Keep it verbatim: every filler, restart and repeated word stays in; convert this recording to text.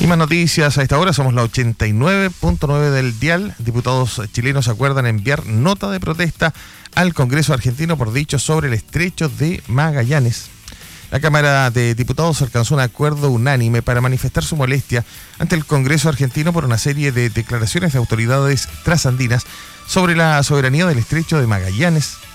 más noticias a esta hora, somos la ochenta y nueve punto nueve del dial. Diputados chilenos acuerdan enviar nota de protesta al Congreso argentino por dichos sobre el estrecho de Magallanes. La Cámara de Diputados alcanzó un acuerdo unánime para manifestar su molestia ante el Congreso argentino por una serie de declaraciones de autoridades trasandinas sobre la soberanía del estrecho de Magallanes.